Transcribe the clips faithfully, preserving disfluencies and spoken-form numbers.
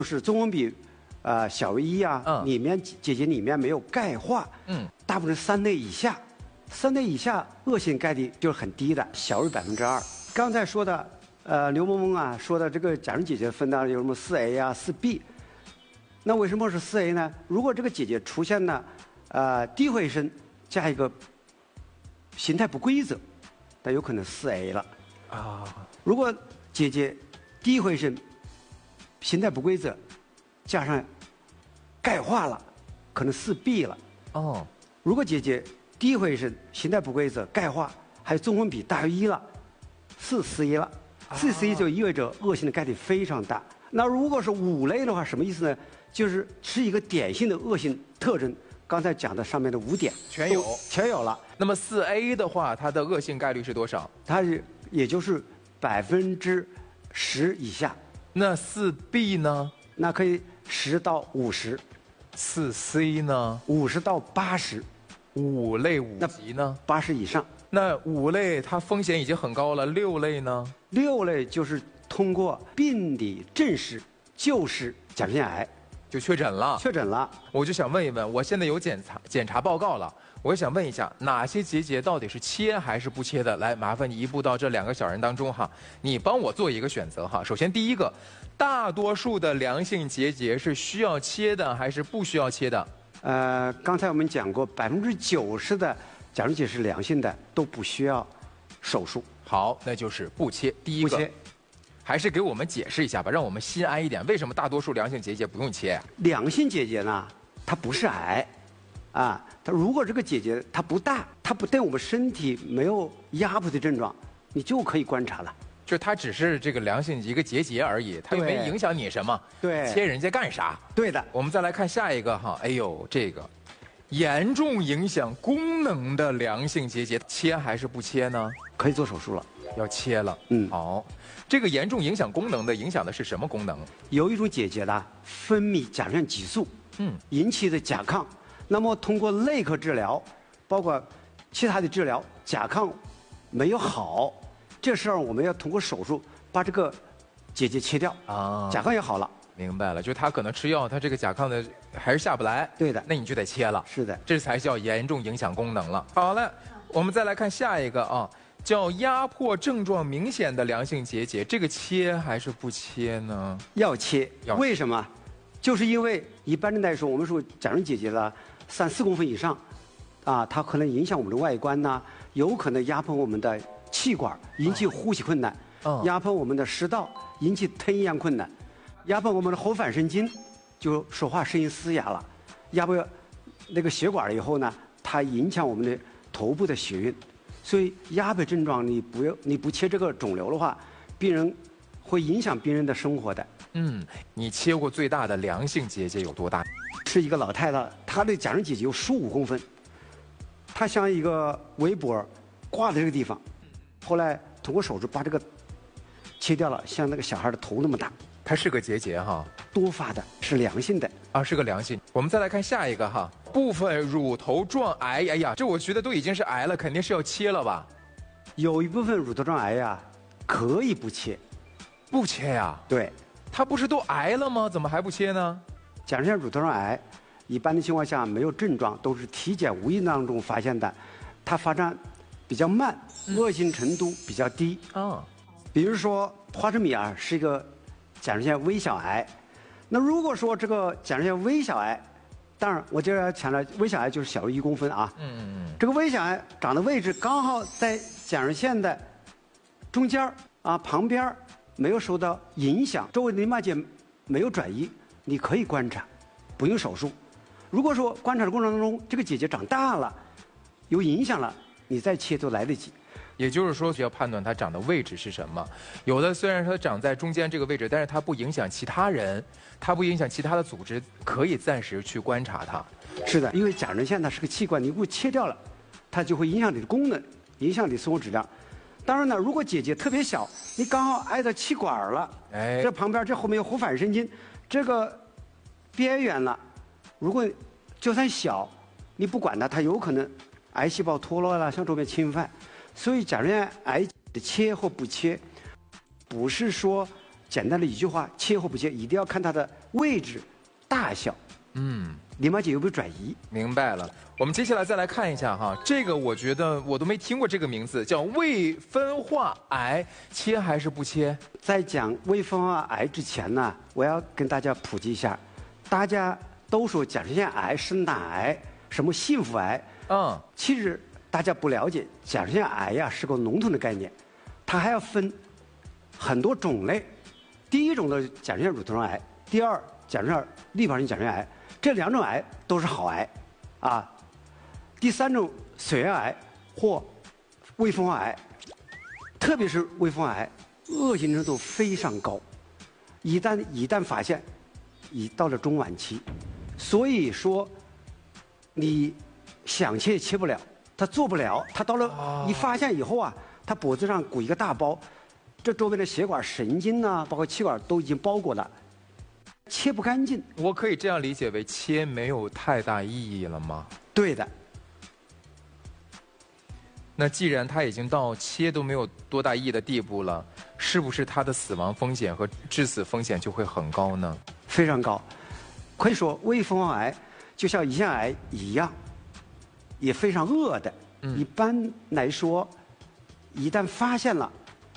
是中文比，呃小于一啊， 嗯里面结节里面没有钙化， 嗯， 大部分三类以下，三类以下恶性钙粒就是很低的，小于百分之二。刚才说的，呃，刘萌萌啊说的这个甲状结节分到有什么四 A 啊、四 B， 那为什么是四 A 呢？如果这个结节出现了，呃，低回声加一个形态不规则，那有可能四 A 了。 啊， 如果结节低回声、形态不规则，加上钙化了，可能四 B 了。 哦， 如果结节低回声、形态不规则、钙化，还有中分比大于一了，四 C 了。四 C 就意味着恶性的钙粒非常大。那如果是五类的话，什么意思呢？就是是一个典型的恶性特征。刚才讲的上面的五点全有， 全有了。 那么四 A 的话，它的恶性概率是多少？ 它是也就是百分之十以下。 那四 B 呢？ 那可以十到五十。 四 C 呢？ 五十到八十。 五类五级呢？ 八十以上。 那五类它风险已经很高了，六类呢？ 六类就是通过病理证实就是甲状腺癌， 就确诊了。 确诊了。 我就想问一问，我现在有检查检查报告了，我想问一下，哪些结节到底是切还是不切的？来，麻烦你移步到这两个小人当中哈，你帮我做一个选择哈。首先第一个，大多数的良性结节是需要切的还是不需要切的？ 呃，刚才我们讲过，百分之九十的甲状腺是良性的，都不需要手术。 好，那就是不切。第一个， 不切。 还是给我们解释一下吧，让我们心安一点。为什么大多数良性结节不用切呀？ 良性结节呢，它不是癌，啊，它如果这个结节它不大，它不对我们身体没有压迫的症状，你就可以观察了。 就它只是这个良性一个结节而已，它又没影响你什么。 对， 切人家干啥？ 对的。 我们再来看下一个哈，哎呦，这个严重影响功能的良性结节，切还是不切呢？ 可以做手术了。 要切了。 嗯， 好，这个严重影响功能的，影响的是什么功能？ 有一种结节呢，分泌甲状腺激素， 嗯， 引起的甲亢。那么通过内科治疗，包括其他的治疗，甲亢没有好，这时候我们要通过手术把这个结节切掉啊，甲亢也好了。 明白了，就他可能吃药，他这个甲亢的还是下不来。 对的， 那你就得切了。 是的， 这才叫严重影响功能了。好了，我们再来看下一个啊。叫压迫症状明显的良性结节，这个切还是不切呢？ 要切， 要切为什么？就是因为一般人来说，我们说甲状腺结节了三四公分以上，啊，它可能影响我们的外观呐、啊，有可能压迫我们的气管，引起呼吸困难； 哦、 压迫我们的食道，引起吞咽困难；压迫我们的喉返神经，就说话声音嘶哑了；压迫那个血管了以后呢，它影响我们的头部的血运。所以压迫症状，你不要你不切这个肿瘤的话，病人会影响病人的生活的。 嗯，你切过最大的良性结节有多大？ 是一个老太太，她的甲状腺结节有十五公分，她像一个围脖挂在这个地方，后来通过手术把这个切掉了，像那个小孩的头那么大。 它是个结节哈， 多发的，是良性的啊，是个良性。我们再来看下一个哈，部分乳头状癌，哎呀，这我觉得都已经是癌了，肯定是要切了吧？ 有一部分乳头状癌呀，可以不切， 不切呀？ 对， 它不是都癌了吗？怎么还不切呢？ 甲状腺乳头状癌，一般的情况下没有症状，都是体检无意当中发现的，它发展比较慢，恶性程度比较低。 啊， 比如说花生米啊，是一个甲状腺微小癌。那如果说这个甲状腺微小癌，当然我就要强调，微小癌就是小于一公分啊。嗯嗯嗯。这个微小癌长的位置刚好在甲状腺的中间啊，旁边没有受到影响，周围的淋巴结没有转移，你可以观察，不用手术。如果说观察的过程当中，这个结节长大了，有影响了，你再切都来得及。 也就是说，需要判断它长的位置是什么。有的虽然说长在中间这个位置，但是它不影响其他人，它不影响其他的组织，可以暂时去观察它。 是的，因为甲状腺它是个器官，你如果切掉了，它就会影响你的功能，影响你生活质量。当然呢，如果结节特别小，你刚好挨到气管了，哎，这旁边这后面有喉返神经，这个边缘了，如果就算小，你不管它，它有可能癌细胞脱落了，向周边侵犯。所以甲状腺癌的切或不切，不是说简单的一句话切或不切，一定要看它的位置、大小， 嗯， 淋巴结有没有转移？ 明白了。我们接下来再来看一下哈，这个我觉得我都没听过这个名字，叫未分化癌，切还是不切？ 在讲未分化癌之前呢，我要跟大家普及一下，大家都说甲状腺癌是奶癌，什么幸福癌， 嗯， 其实大家不了解，甲状腺癌呀是个笼统的概念，它还要分很多种类。第一种的甲状腺乳头状癌，第二甲状腺滤泡性甲状腺癌，这两种癌都是好癌，啊。第三种髓样癌或未分化癌，特别是未分化癌，恶性程度非常高，一旦一旦发现，已到了中晚期，所以说你想切也切不了，他做不了，他到了一发现以后啊，他脖子上鼓一个大包，这周边的血管、神经呐、啊，包括气管都已经包裹了，切不干净。 我可以这样理解为切没有太大意义了吗？ 对的。 那既然它已经到切都没有多大意义的地步了，是不是它的死亡风险和致死风险就会很高呢？ 非常高，可以说未分化癌就像胰腺癌一样，也非常恶的。嗯、一般来说，一旦发现了，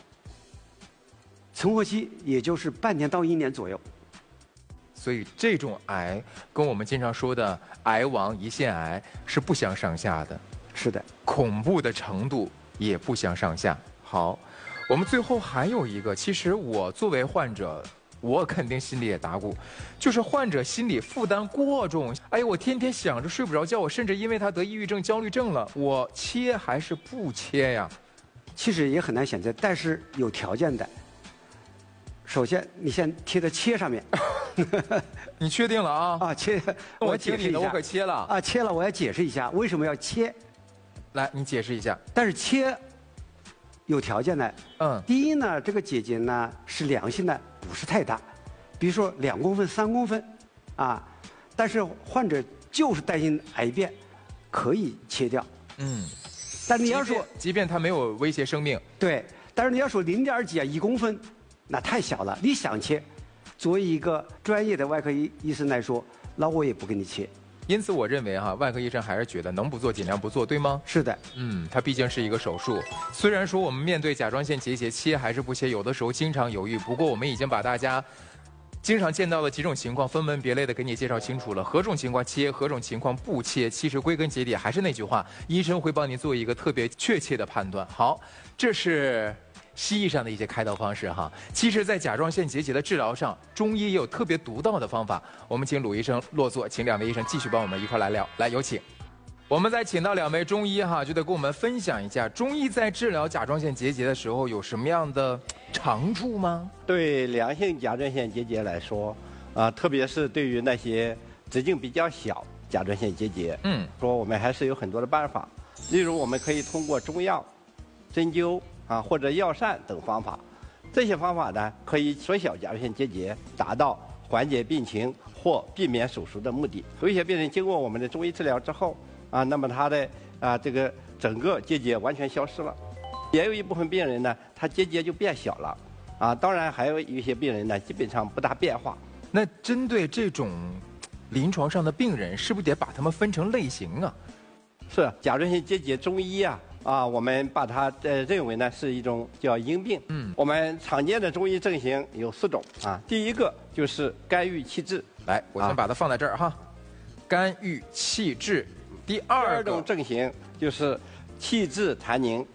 存活期也就是半年到一年左右。 所以这种癌跟我们经常说的癌王胰腺癌是不相上下的。 是的， 恐怖的程度也不相上下。好，我们最后还有一个，其实我作为患者，我肯定心里也打鼓，就是患者心理负担过重。哎呀，我天天想着睡不着觉，我甚至因为他得抑郁症、焦虑症了，我切还是不切呀？ 其实也很难选择，但是有条件的。首先，你先贴在切上面。 你确定了啊？ 啊，切， 我解释一下，我可切了啊，切了，我要解释一下为什么要切。 来，你解释一下。 但是切有条件的， 嗯， 第一呢，这个结节呢是良性的，不是太大，比如说两公分、三公分，啊，但是患者就是担心癌变，可以切掉。 嗯， 但你要说， 即便, 即便它没有威胁生命， 对，但是你要说零点几啊，一公分，那太小了，你想切，作为一个专业的外科医医生来说，那我也不给你切。 因此，我认为哈、啊，外科医生还是觉得能不做尽量不做，对吗？ 是的， 嗯，它毕竟是一个手术。虽然说我们面对甲状腺结节切还是不切，有的时候经常犹豫。不过我们已经把大家经常见到的几种情况分门别类的给你介绍清楚了，何种情况切，何种情况不切。其实归根结底还是那句话，医生会帮你做一个特别确切的判断。好，这是西医上的一些开刀方式哈，其实，在甲状腺结节的治疗上，中医也有特别独到的方法。我们请鲁医生落座，请两位医生继续帮我们一块来聊。来，有请。我们再请到两位中医哈，就得跟我们分享一下，中医在治疗甲状腺结节的时候有什么样的长处吗？ 对良性甲状腺结节来说，啊，特别是对于那些直径比较小甲状腺结节，嗯，说我们还是有很多的办法，例如我们可以通过中药、针灸。啊，或者药膳等方法，这些方法呢，可以缩小甲状腺结节，达到缓解病情或避免手术的目的。有一些病人经过我们的中医治疗之后，啊，那么他的啊这个整个结节完全消失了。也有一部分病人呢，他结节就变小了，啊，当然还有一些病人呢，基本上不大变化。 那针对这种临床上的病人，是不是得把他们分成类型啊？ 是甲状腺结节中医啊。啊，我们把它呃认为呢是一种叫阴病。嗯，我们常见的中医症型有四种啊。第一个就是肝郁气滞。 来，我先把它放在这儿哈。肝郁气滞。第二种症型就是气滞痰凝。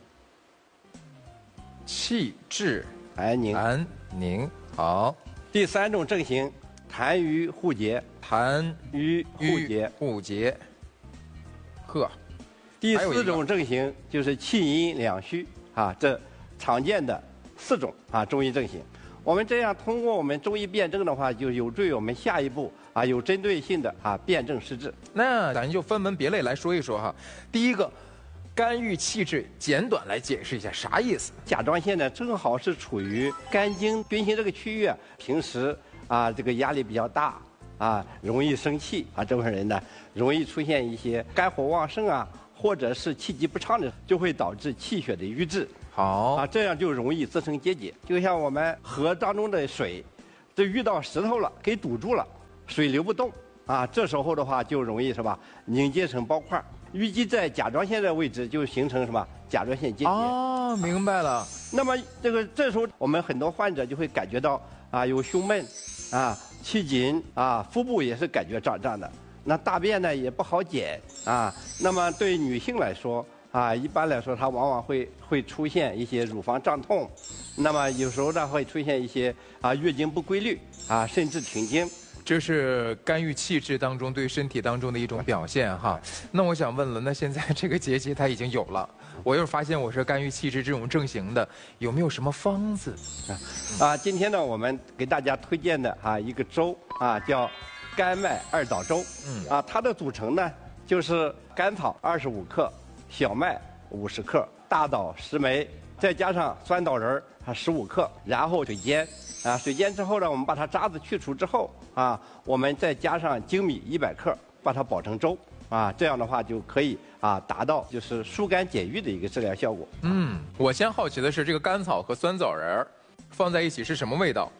气滞痰凝。 痰凝。好。 第三种症型痰瘀互结。 痰瘀互结。 互结。呵。 第四种症型就是气阴两虚啊，这常见的四种啊中医症型。我们这样通过我们中医辨证的话，就有助于我们下一步啊有针对性的啊辨证施治。 那咱就分门别类来说一说哈。第一个，肝郁气滞，简短来解释一下啥意思？ 甲状腺呢正好是处于肝经运行这个区域啊，平时啊这个压力比较大啊，容易生气啊，这部分人呢容易出现一些肝火旺盛啊。或者是气机不畅的，就会导致气血的瘀滞。 好啊，这样就容易滋生结节。就像我们河当中的水， 这遇到石头了，给堵住了，水流不动啊，这时候的话就容易是吧凝结成包块，淤积在甲状腺的位置就形成什么甲状腺结节。 哦，明白了。 那么这个这时候我们很多患者就会感觉到啊有胸闷，啊气紧啊，腹部也是感觉胀胀的，那大便呢也不好解啊。那么对女性来说啊，一般来说她往往会会出现一些乳房胀痛，那么有时候呢会出现一些啊月经不规律啊，甚至停经。 这是肝郁气滞当中对身体当中的一种表现哈。那我想问了，那现在这个结节它已经有了，我又发现我是肝郁气滞这种症型的，有没有什么方子？ 啊，今天呢我们给大家推荐的啊一个粥啊叫甘麦二枣粥。嗯。啊，它的组成呢就是甘草二十五克，小麦五十克，大枣十枚，再加上酸枣仁儿啊十五克，然后水煎。啊，水煎之后呢，我们把它渣子去除之后啊，我们再加上粳米一百克，把它煲成粥啊，这样的话就可以啊达到就是疏肝解郁的一个治疗效果。 嗯，我先好奇的是这个甘草和酸枣仁儿放在一起是什么味道？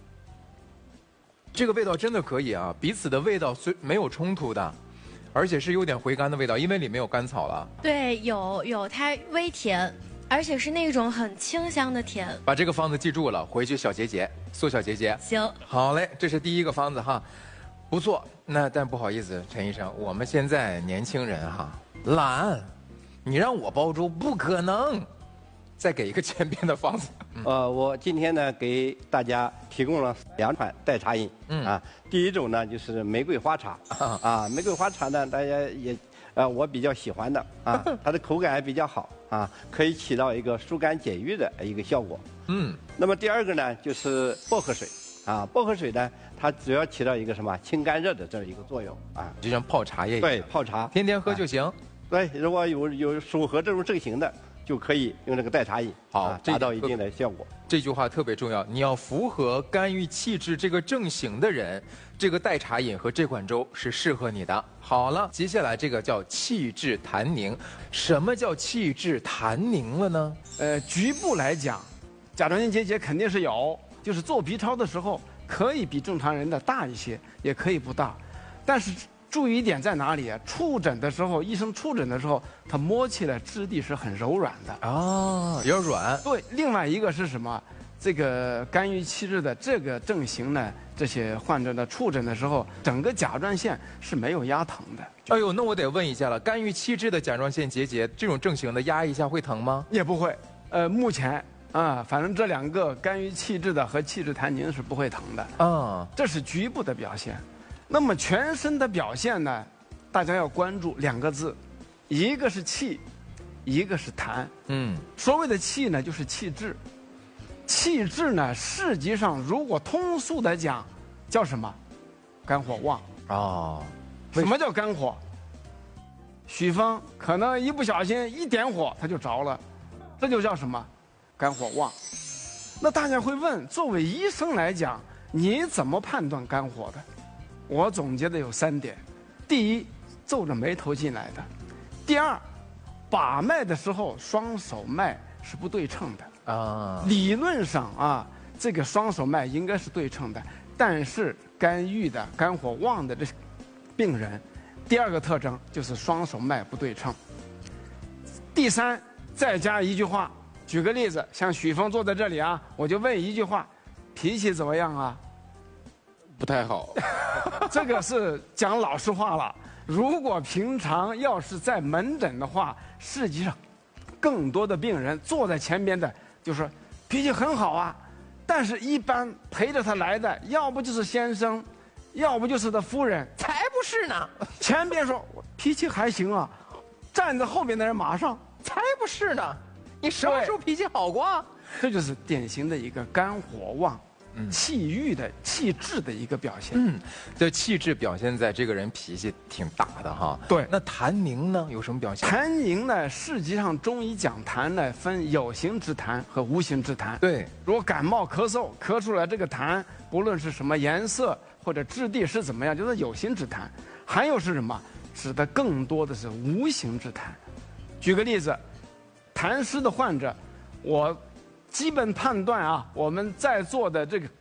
这个味道真的可以啊，彼此的味道虽没有冲突的，而且是有点回甘的味道，因为里面有甘草了。 对，有有它微甜。而且是那种很清香的甜。 把这个方子记住了，回去小结节，缩小结节。 行， 好嘞，这是第一个方子哈，不错。那但不好意思，陈医生，我们现在年轻人哈懒，你让我煲粥不可能。再给一个简便的方子。 嗯、呃，我今天呢给大家提供了两款代茶饮。嗯啊，第一种呢就是玫瑰花茶。啊, 啊玫瑰花茶呢，大家也。呃，我比较喜欢的啊，它的口感也比较好啊，可以起到一个疏肝解郁的一个效果。嗯，那么第二个呢，就是薄荷水啊，薄荷水呢，它主要起到一个什么清肝热的这样一个作用啊， 就像泡茶叶一样。 对，泡茶， 天天喝就行。 啊、对，如果有有符合这种症型的，就可以用这个代茶饮， 好、 啊，达到一定的效果。 这句话特别重要，你要符合肝郁气滞这个症型的人，这个代茶饮和这款粥是适合你的。好了，接下来这个叫气滞痰凝，什么叫气滞痰凝了呢？ 呃，局部来讲，甲状腺结节肯定是有，就是做 B 超的时候可以比正常人的大一些，也可以不大，但是注意一点在哪里啊？触诊的时候，医生触诊的时候，他摸起来质地是很柔软的啊，有点软。 对，另外一个是什么？这个肝郁气滞的这个症型呢，这些患者呢触诊的时候，整个甲状腺是没有压疼的。 哎呦，那我得问一下了，肝郁气滞的甲状腺结节这种症型的压一下会疼吗？ 也不会。呃，目前啊，反正这两个肝郁气滞的和气滞痰凝是不会疼的。啊，这是局部的表现。那么全身的表现呢，大家要关注两个字，一个是气，一个是痰。嗯，所谓的气呢，就是气滞。气滞呢，实际上如果通俗的讲，叫什么？肝火旺。哦，什么叫肝火？许芳可能一不小心一点火，他就着了，这就叫什么？肝火旺。那大家会问，作为医生来讲，你怎么判断肝火的？我总结的有三点：第一，皱着眉头进来的；第二，把脉的时候双手脉是不对称的。啊，理论上啊，这个双手脉应该是对称的，但是肝郁的、肝火旺的这病人，第二个特征就是双手脉不对称。第三，再加一句话，举个例子，像许峰坐在这里啊，我就问一句话：脾气怎么样啊？ 不太好。 这个是讲老实话了。如果平常要是在门诊的话，实际上更多的病人坐在前边的。就是脾气很好啊，但是一般陪着他来的，要不就是先生，要不就是他夫人， 才不是呢。 前边说脾气还行啊，站在后边的人马上才不是呢，你什么时候脾气好过啊？ 这就是典型的一个肝火旺。嗯、气郁的气滞的一个表现。嗯， 这气滞表现在这个人脾气挺大的哈。 对， 那痰凝呢有什么表现？ 痰凝呢，实际上中医讲痰呢分有形之痰和无形之痰。 对， 如果感冒咳嗽咳出来这个痰，不论是什么颜色或者质地是怎么样，就是有形之痰。还有是什么？指的更多的是无形之痰。举个例子，痰湿的患者，我。基本判断啊，我们在座的这个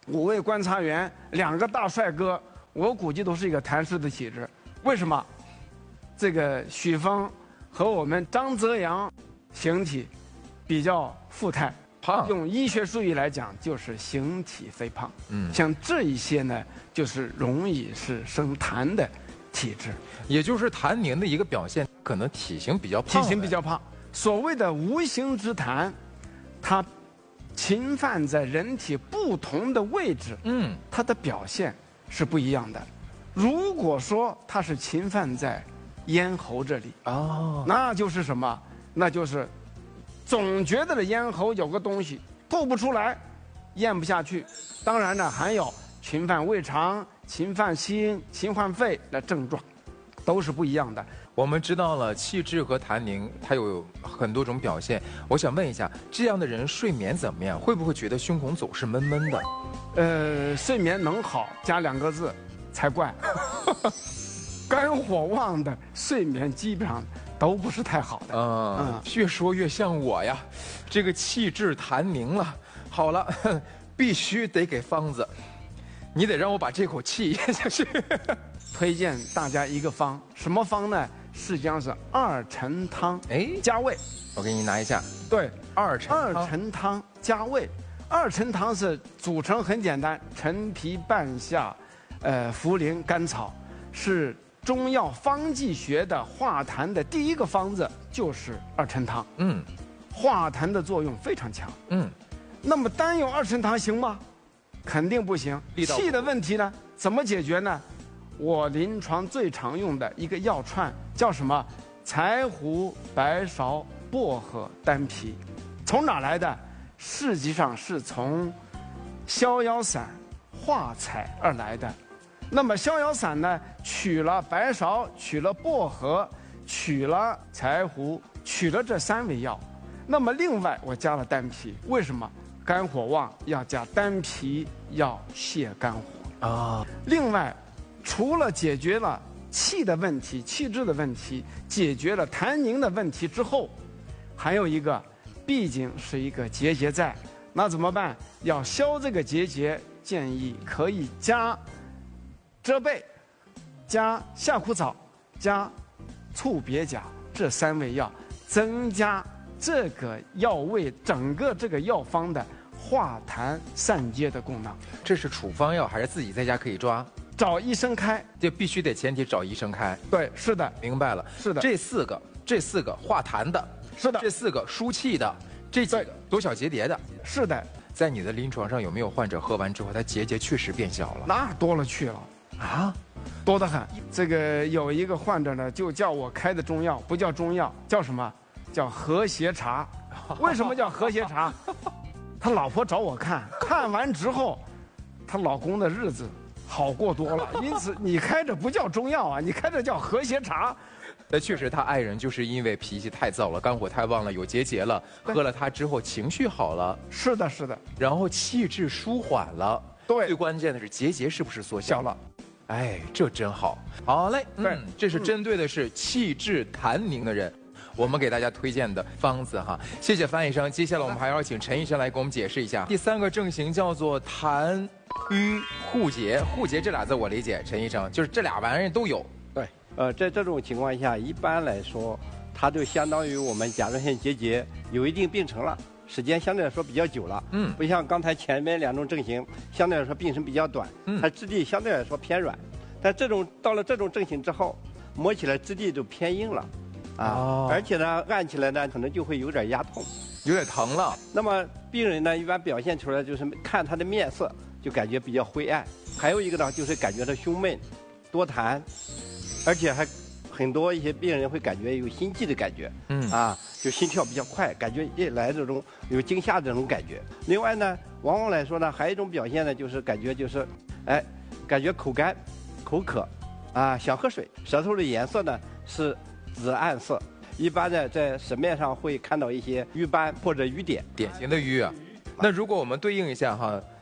五位观察员，两个大帅哥，我估计都是一个痰湿的体质。为什么？这个许峰和我们张泽阳形体比较富态， 胖。 用医学术语来讲，就是形体肥胖。嗯，像这一些呢，就是容易是生痰的体质， 也就是痰凝的一个表现，可能体型比较胖。 体型比较胖。所谓的无形之痰，它侵犯在人体不同的位置，嗯，它的表现是不一样的。如果说它是侵犯在咽喉这里，哦，那就是什么？那就是总觉得的咽喉有个东西吐不出来，咽不下去。当然呢，还有侵犯胃肠、侵犯心、侵犯肺的症状，都是不一样的。 我们知道了气滞和痰凝，它有很多种表现。我想问一下，这样的人睡眠怎么样？会不会觉得胸口总是闷闷的？ 呃，睡眠能好加两个字才怪。肝火旺的睡眠基本上都不是太好的。 嗯，嗯越说越像我呀，这个气滞痰凝了。好了，必须得给方子，你得让我把这口气咽下去。 推荐大家一个方，什么方呢？实际上是二陈汤，哎，加味。 我给你拿一下。 对， 二陈汤。 二陈汤加味。二陈汤是组成很简单，陈皮、半夏、呃茯苓、甘草，是中药方剂学的化痰的第一个方子，就是二陈汤。嗯，化痰的作用非常强。嗯，那么单用二陈汤行吗？肯定不行。气的问题呢，怎么解决呢？我临床最常用的一个药串叫什么？柴胡、白芍、薄荷、丹皮，从哪来的？实际上是从逍遥散化采而来的。那么逍遥散呢，取了白芍，取了薄荷，取了柴胡，取了这三味药。那么另外我加了丹皮，为什么？肝火旺要加丹皮，要泻肝火啊。另外，除了解决了气的问题、气滞的问题，解决了痰凝的问题之后，还有一个，毕竟是一个结节在，那怎么办？要消这个结节，建议可以加遮贝、加夏枯草、加醋别甲这三味药，增加这个药味整个这个药方的化痰散结的功能。 这是处方药还是自己在家可以抓？ 找医生开， 这必须得前提找医生开。 对，是的， 明白了， 是的。 这四个，这四个化痰的， 是的； 这四个输气的，这几个多小结节的， 是的。 在你的临床上有没有患者喝完之后，他结节确实变小了？ 那多了去了啊，多得很。这个有一个患者呢，就叫我开的中药，不叫中药，叫什么？叫和谐茶。为什么叫和谐茶？他老婆找我看，看完之后，她老公的日子好过多了。因此，你开着不叫中药啊，你开着叫和谐茶。 那确实，他爱人就是因为脾气太燥了，肝火太旺了，有结节了，喝了它之后情绪好了。 是的，是的。 然后气滞舒缓了。 对。 最关键的是结节是不是缩小了？哎，这真好。好嘞，嗯，这是针对的是气滞痰凝的人。我们给大家推荐的方子哈，谢谢范医生。接下来我们还要请陈医生来给我们解释一下。第三个症型叫做痰瘀互结，互结这俩字我理解，陈医生就是这俩玩意儿都有。 对，呃，在这种情况下，一般来说，它就相当于我们甲状腺结节有一定病程了，时间相对来说比较久了。嗯，不像刚才前面两种症型，相对来说病程比较短，嗯，它质地相对来说偏软。但这种到了这种症型之后，摸起来质地就偏硬了。啊，哦、而且呢，按起来呢，可能就会有点压痛， 有点疼了。 那么病人呢，一般表现出来就是看他的面色，就感觉比较灰暗。还有一个呢，就是感觉他胸闷、多痰，而且还很多一些病人会感觉有心悸的感觉，嗯，啊，就心跳比较快，感觉一来这种有惊吓这种感觉。另外呢，往往来说呢，还有一种表现呢，就是感觉就是，哎，感觉口干、口渴，啊，想喝水，舌头的颜色呢是紫暗色，一般呢在舌面上会看到一些瘀斑或者瘀点， 典型的瘀啊。那如果我们对应一下哈，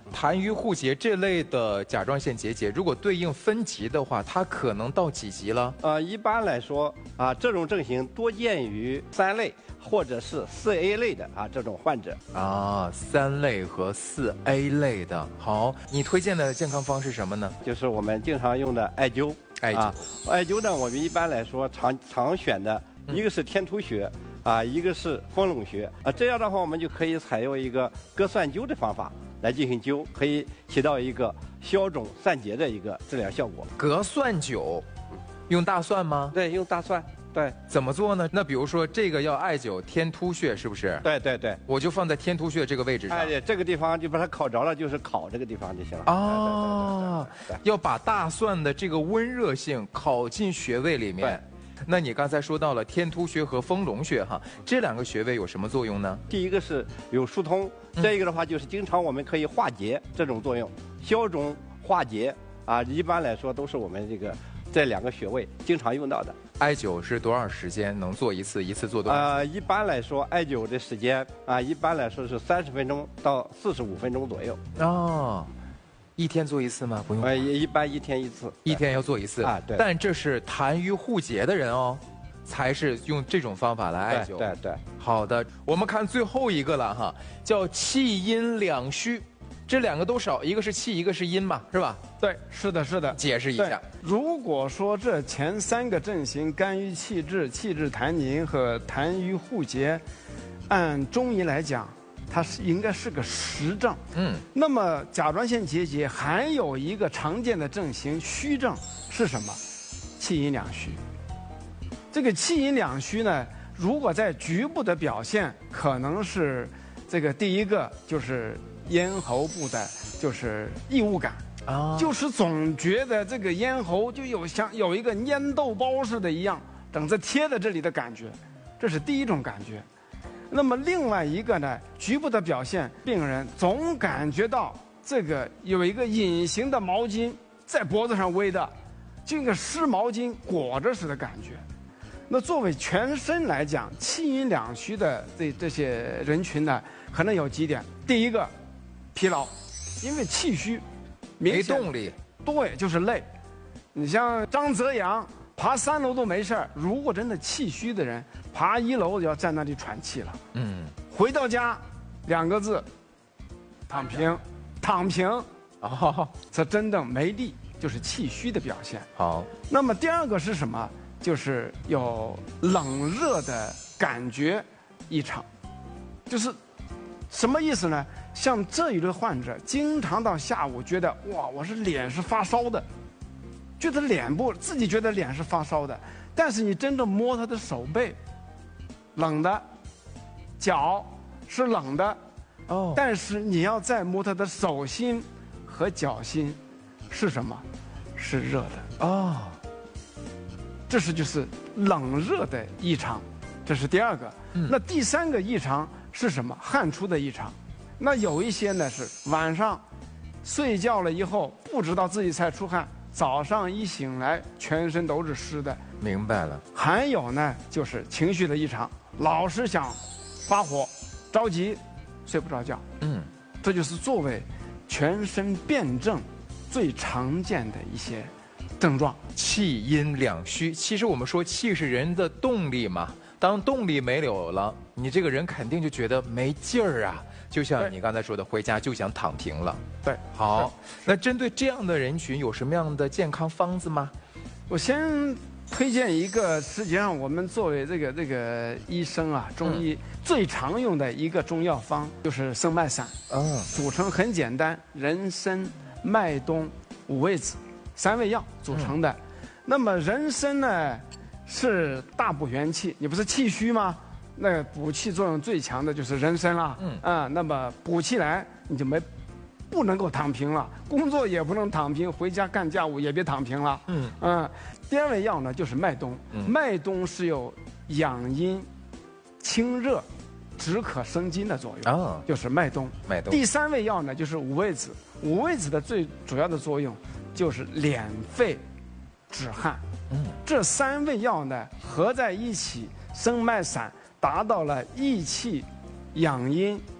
痰盂护结这类的甲状腺结节，如果对应分级的话，它可能到几级了？ 呃，一般来说啊，这种症型多见于三类或者是四 A 类的啊这种患者。 啊，三类和四 A 类的。好，你推荐的健康方是什么呢？ 就是我们经常用的艾灸。 艾灸， 啊、艾灸呢，我们一般来说常常选的一个是天突穴。啊，一个是丰隆穴啊，这样的话我们就可以采用一个隔蒜灸的方法来进行灸，可以起到一个消肿散结的一个治疗效果。 隔蒜灸，用大蒜吗？ 对，用大蒜。对， 怎么做呢？那比如说这个要艾灸天突穴，是不是？ 对对对， 我就放在天突穴这个位置上。 哎，这个地方就把它烤着了，就是烤这个地方就行了。 哦，要把大蒜的这个温热性烤进穴位里面。那你刚才说到了天突穴和丰隆穴哈，这两个穴位有什么作用呢？ 第一个是有疏通，再一个的话就是经常我们可以化结这种作用，消肿化结啊，一般来说都是我们这个这两个穴位经常用到的。 艾灸是多少时间能做一次？一次做多少？ 呃，一般来说艾灸的时间啊，一般来说是三十分钟到四十五分钟左右。 哦。一天做一次吗？不用。 呃，一般一天一次， 一天要做一次啊。对。 但这是痰盂护结的人哦，才是用这种方法来艾灸。 对 对, 对。 好的，我们看最后一个了哈，叫气阴两虚，这两个都少，一个是气，一个是阴嘛，是吧？ 对，是的，是的。 解释一下。 如果说这前三个症型肝郁气滞、气滞痰凝和痰盂护结，按中医来讲，它是应该是个实症。嗯，那么甲状腺结节还有一个常见的症型虚症是什么？气阴两虚。这个气阴两虚呢，如果在局部的表现，可能是这个第一个就是咽喉部的，就是异物感啊，就是总觉得这个咽喉就有像有一个粘豆包似的一样，整个贴在这里的感觉，这是第一种感觉。那么另外一个呢，局部的表现，病人总感觉到这个有一个隐形的毛巾在脖子上围的，就跟湿毛巾裹着似的感觉。那作为全身来讲，气阴两虚的这这些人群呢，可能有几点。第一个，疲劳，因为气虚， 没动力。 对，就是累。你像张泽阳爬三楼都没事儿，如果真的气虚的人，爬一楼就要在那里喘气了。嗯，回到家，两个字，躺平，躺平。哦，这真的没力，就是气虚的表现。 好， 那么第二个是什么？就是有冷热的感觉异常，就是什么意思呢？像这一类患者，经常到下午觉得哇，我是脸是发烧的，觉得脸部自己觉得脸是发烧的，但是你真正摸他的手背，冷的，脚是冷的，哦，但是你要再摸他的手心和脚心，是什么？是热的哦。这是就是冷热的异常，这是第二个。嗯、那第三个异常是什么？汗出的异常。那有一些呢是晚上睡觉了以后不知道自己才出汗，早上一醒来全身都是湿的。 明白了。 还有呢就是情绪的异常，老是想发火、着急，睡不着觉。嗯，这就是作为全身辩证最常见的一些症状。 气阴两虚，其实我们说气是人的动力嘛，当动力没有了，你这个人肯定就觉得没劲儿啊，就像你刚才说的，回家就想躺平了。 对， 好，那针对这样的人群有什么样的健康方子吗？ 我先推荐一个，实际上我们作为这个这个医生啊，中医、嗯、最常用的一个中药方就是生脉散。嗯，组成很简单，人参、麦冬、五味子三味药组成的。嗯、那么人参呢是大补元气，你不是气虚吗？那补气作用最强的就是人参了。嗯啊，那么补气来你就没不能够躺平了，工作也不能躺平，回家干家务也别躺平了。嗯啊，第二味药呢就是麦冬，嗯、麦冬是有养阴、清热、止渴生津的作用，哦、就是麦冬。 麦冬。 第三味药呢就是五味子，五味子的最主要的作用就是敛肺、止汗。嗯，这三味药呢合在一起，生脉散达到了益气、养阴、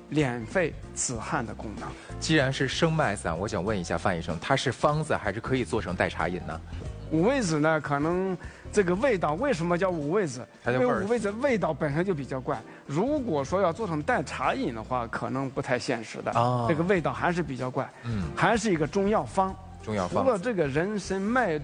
敛肺止汗的功能。 既然是生脉散，我想问一下范医生，它是方子还是可以做成代茶饮呢？ 五味子呢，可能这个味道为什么叫五味子？因为五味子味道本身就比较怪。如果说要做成代茶饮的话，可能不太现实的。啊，这个味道还是比较怪。嗯，还是一个中药方。 中药方。 除了这个人参、麦